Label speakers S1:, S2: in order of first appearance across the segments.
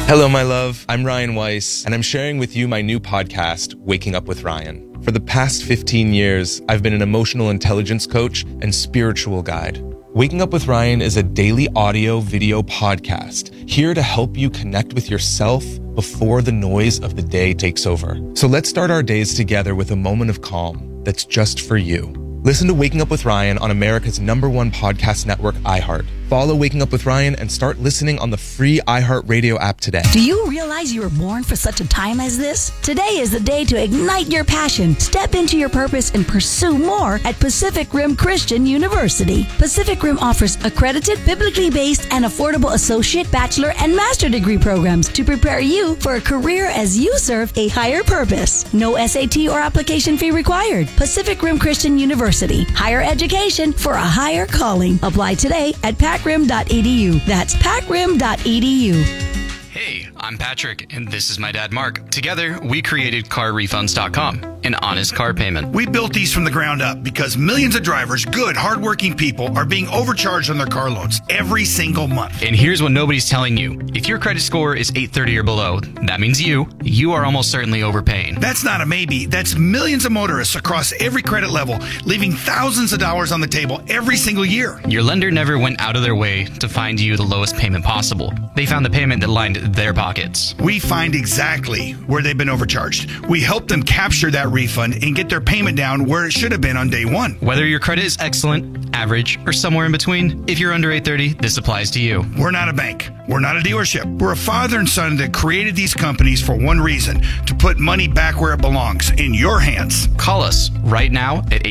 S1: Hello, my love. I'm Ryan Weiss, and I'm sharing with you my new podcast, Waking Up with Ryan. For the past 15 years, I've been an emotional intelligence coach and spiritual guide. Waking Up with Ryan is a daily audio video podcast here to help you connect with yourself before the noise of the day takes over. So let's start our days together with a moment of calm that's just for you. Listen to Waking Up with Ryan on America's #1 podcast network, iHeart. Follow Waking Up with Ryan and start listening on the free iHeartRadio app today.
S2: Do you realize you were born for such a time as this? Today is the day to ignite your passion, step into your purpose, and pursue more at Pacific Rim Christian University. Pacific Rim offers accredited, biblically based, and affordable associate, bachelor, and master degree programs to prepare you for a career as you serve a higher purpose. No SAT or application fee required. Pacific Rim Christian University. Higher education for a higher calling. Apply today at pacrim.edu. That's pacrim.edu.
S3: Hey, I'm Patrick, and this is my dad, Mark. Together, we created CarRefunds.com, an honest car payment.
S4: We built these from the ground up because millions of drivers, good, hardworking people, are being overcharged on their car loans every single month.
S3: And here's what nobody's telling you. If your credit score is 830 or below, that means you are almost certainly overpaying.
S4: That's not a maybe. That's millions of motorists across every credit level, leaving thousands of dollars on the table every single year.
S3: Your lender never went out of their way to find you the lowest payment possible. They found the payment that lined their pockets.
S4: We find exactly where they've been overcharged. We help them capture that refund and get their payment down where it should have been on day one.
S3: Whether your credit is excellent, average, or somewhere in between, if you're under 830, this applies to you.
S4: We're not a bank. We're not a dealership. We're a father and son that created these companies for one reason, to put money back where it belongs, in your hands.
S3: Call us right now at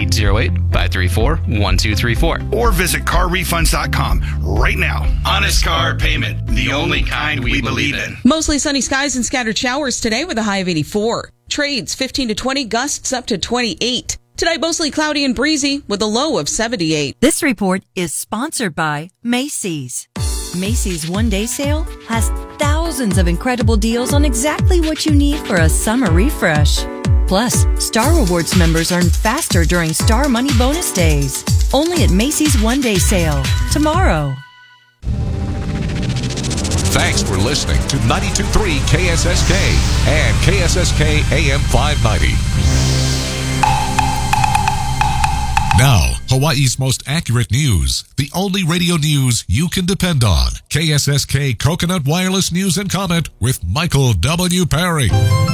S3: 808-534-1234.
S4: Or visit carrefunds.com right now. Honest car payment, the only kind we believe in.
S5: Mostly sunny skies and scattered showers today with a high of 84. Trades 15 to 20, gusts up to 28. Tonight mostly cloudy and breezy with a low of 78.
S6: This report is sponsored by Macy's. Macy's one-day sale has thousands of incredible deals on exactly what you need for a summer refresh. Plus, Star Rewards members earn faster during Star Money Bonus Days. Only at Macy's one-day sale tomorrow.
S7: Thanks for listening to 92.3 KSSK and KSSK AM 590. Now, Hawaii's most accurate news. The only radio news you can depend on. KSSK Coconut Wireless News and Comment with Michael W. Perry.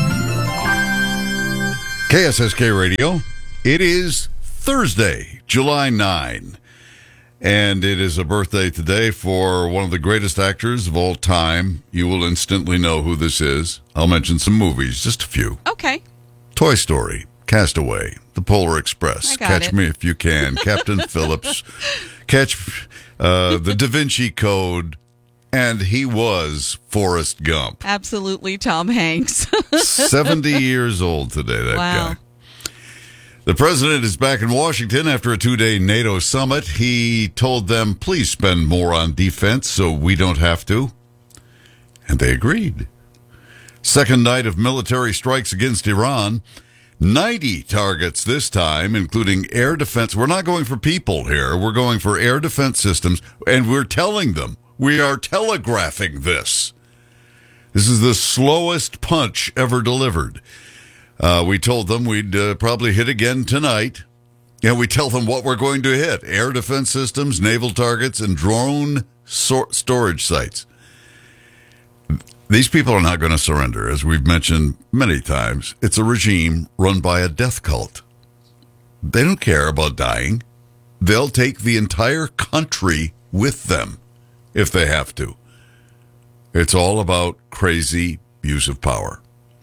S8: KSSK Radio. It is Thursday, July 9. And it is a birthday today for one of the greatest actors of all time. You will instantly know who this is. I'll mention some movies, just a few.
S5: Okay.
S8: Toy Story, Castaway, The Polar Express, Catch
S5: it.
S8: Me If You Can, Captain Phillips, Catch The Da Vinci Code, and he was Forrest Gump.
S5: Absolutely, Tom Hanks.
S8: 70 years old today, that guy. The president is back in Washington after a 2-day NATO summit. He told them, please spend more on defense so we don't have to. And they agreed. Second night of military strikes against Iran. 90 targets this time, including air defense. We're not going for people here. We're going for air defense systems. And we're telling them, we are telegraphing this. This is the slowest punch ever delivered. We told them we'd probably hit again tonight. And we tell them what we're going to hit. Air defense systems, naval targets, and drone storage sites. These people are not going to surrender, as we've mentioned many times. It's a regime run by a death cult. They don't care about dying. They'll take the entire country with them if they have to. It's all about crazy use of power.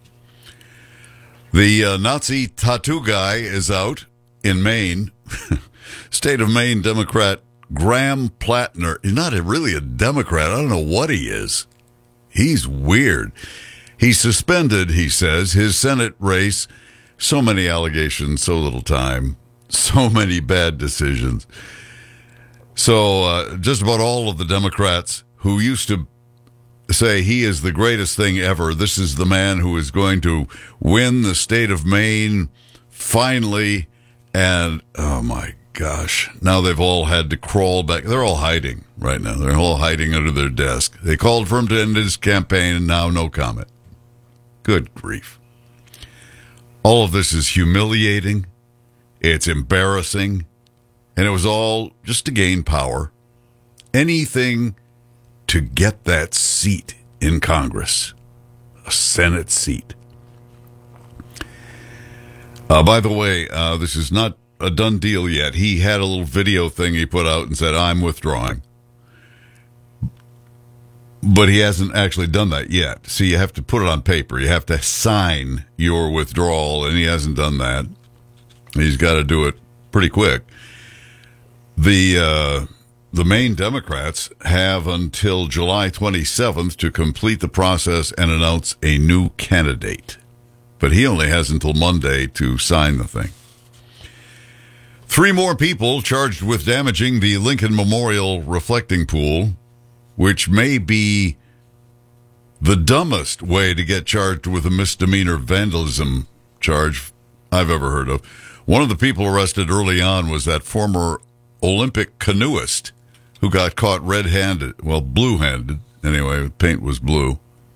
S8: The Nazi tattoo guy is out in Maine. State of Maine Democrat Graham Plattner. He's not really a Democrat. I don't know what he is. He's weird. He suspended, he says, his Senate race. So many allegations, so little time. So many bad decisions. So just about all of the Democrats who used to say he is the greatest thing ever, this is the man who is going to win the state of Maine finally. And, oh my gosh. Now they've all had to crawl back. They're all hiding right now. They're all hiding under their desk. They called for him to end his campaign, and now no comment. Good grief. All of this is humiliating. It's embarrassing. And it was all just to gain power. Anything to get that seat in Congress, a Senate seat. By the way, this is not a done deal yet. He had a little video thing he put out and said, I'm withdrawing. But he hasn't actually done that yet. So you have to put it on paper. You have to sign your withdrawal, and he hasn't done that. He's got to do it pretty quick. The main Democrats have until July 27th to complete the process and announce a new candidate. But he only has until Monday to sign the thing. 3 more people charged with damaging the Lincoln Memorial reflecting pool, which may be the dumbest way to get charged with a misdemeanor vandalism charge I've ever heard of. One of the people arrested early on was that former Olympic canoeist who got caught red-handed, well, blue-handed. Anyway, paint was blue.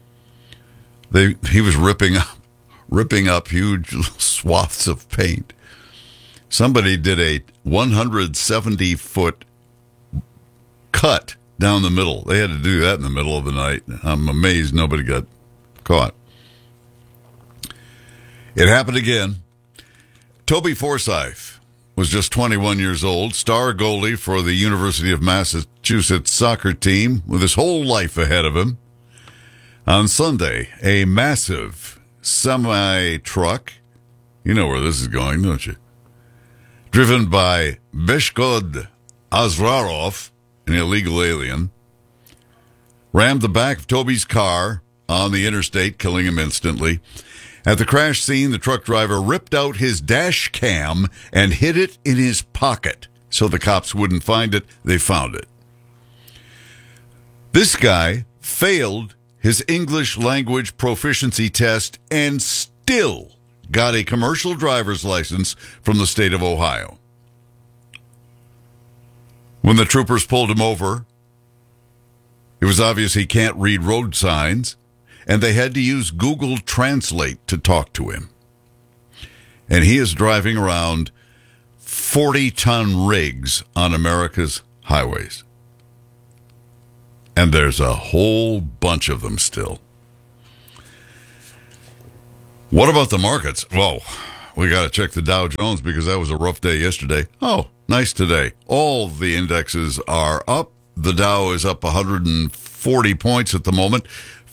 S8: He was ripping up huge swaths of paint. Somebody did a 170-foot cut down the middle. They had to do that in the middle of the night. I'm amazed nobody got caught. It happened again. Toby Forsyth was just 21 years old, star goalie for the University of Massachusetts soccer team with his whole life ahead of him. On Sunday, a massive semi-truck, you know where this is going, don't you? Driven by Beshkod Azrarov, an illegal alien, rammed the back of Toby's car on the interstate, killing him instantly. At the crash scene, the truck driver ripped out his dash cam and hid it in his pocket so the cops wouldn't find it. They found it. This guy failed his English language proficiency test and still got a commercial driver's license from the state of Ohio. When the troopers pulled him over, it was obvious he can't read road signs, and they had to use Google Translate to talk to him. And he is driving around 40-ton rigs on America's highways. And there's a whole bunch of them still. What about the markets? Well, we got to check the Dow Jones because that was a rough day yesterday. Oh, nice today. All the indexes are up. The Dow is up 140 points at the moment,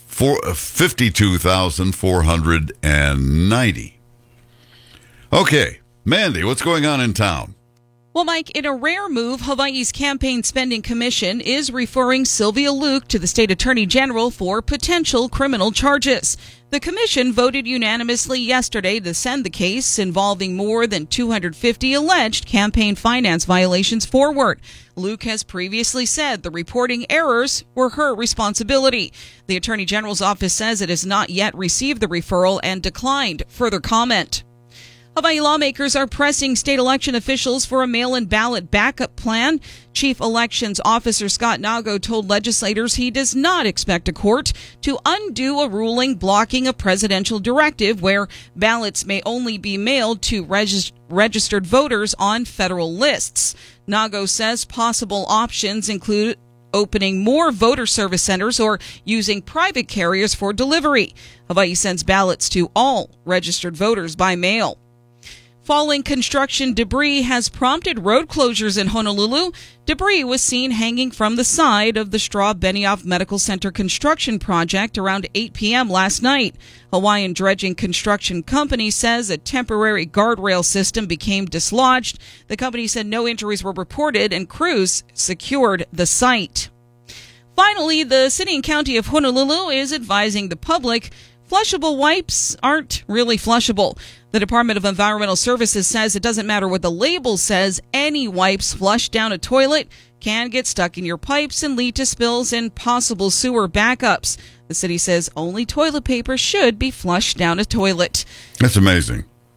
S8: 52,490. Okay, Mandy, what's going on in town?
S5: Well, Mike, in a rare move, Hawaii's Campaign Spending Commission is referring Sylvia Luke to the state attorney general for potential criminal charges. The commission voted unanimously yesterday to send the case involving more than 250 alleged campaign finance violations forward. Luke has previously said the reporting errors were her responsibility. The attorney general's office says it has not yet received the referral and declined further comment. Hawaii lawmakers are pressing state election officials for a mail-in ballot backup plan. Chief Elections Officer Scott Nago told legislators he does not expect a court to undo a ruling blocking a presidential directive where ballots may only be mailed to registered voters on federal lists. Nago says possible options include opening more voter service centers or using private carriers for delivery. Hawaii sends ballots to all registered voters by mail. Falling construction debris has prompted road closures in Honolulu. Debris was seen hanging from the side of the Straw Benioff Medical Center construction project around 8 p.m. last night. Hawaiian Dredging Construction Company says a temporary guardrail system became dislodged. The company said no injuries were reported and crews secured the site. Finally, the city and county of Honolulu is advising the public flushable wipes aren't really flushable. The Department of Environmental Services says it doesn't matter what the label says. Any wipes flushed down a toilet can get stuck in your pipes and lead to spills and possible sewer backups. The city says only toilet paper should be flushed down a toilet.
S8: That's amazing.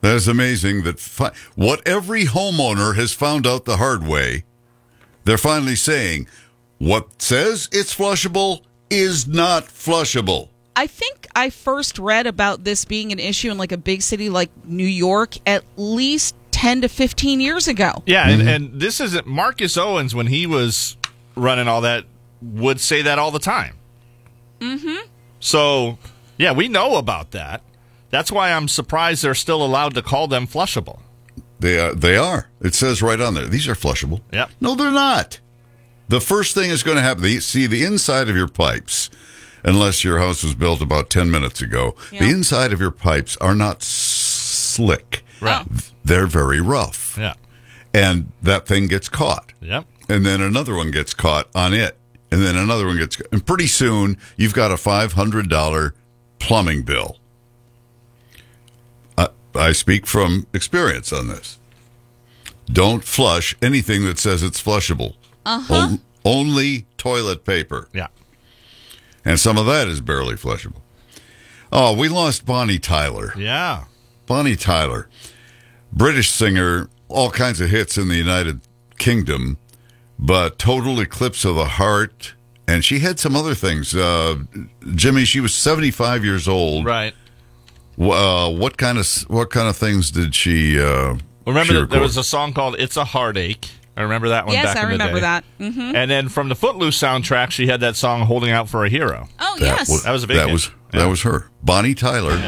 S8: That is amazing that what every homeowner has found out the hard way, they're finally saying what says it's flushable is not flushable.
S5: I think I first read about this being an issue in like a big city like New York at least 10 to 15 years ago.
S9: Yeah, and this isn't Marcus Owens when he was running all that would say that all the time. Mm-hmm. So, yeah, we know about that. That's why I'm surprised they're still allowed to call them flushable.
S8: They are. It says right on there. These are flushable.
S9: Yep.
S8: No, they're not. The first thing is going to happen. See, the inside of your pipes, unless your house was built about 10 minutes ago, the inside of your pipes are not slick.
S9: Right.
S8: They're very rough.
S9: Yeah.
S8: And that thing gets caught.
S9: Yep.
S8: And then another one gets caught on it. And then another one gets... And pretty soon, you've got a $500 plumbing bill. I speak from experience on this. Don't flush anything that says it's flushable. Only toilet paper.
S9: Yeah.
S8: And some of that is barely flushable. Oh, we lost Bonnie Tyler.
S9: Yeah.
S8: Bonnie Tyler. British singer, all kinds of hits in the United Kingdom, but Total Eclipse of the Heart. And she had some other things. Jimmy, she was 75 years old.
S9: Right.
S8: What kind of things did she
S9: remember there was a song called It's a Heartache. I remember that one back in the day.
S5: Yes, I remember that. Mm-hmm.
S9: And then from the Footloose soundtrack, she had that song Holding Out for a Hero.
S5: Oh, yes.
S9: That was a big hit.
S8: That was her. Bonnie Tyler.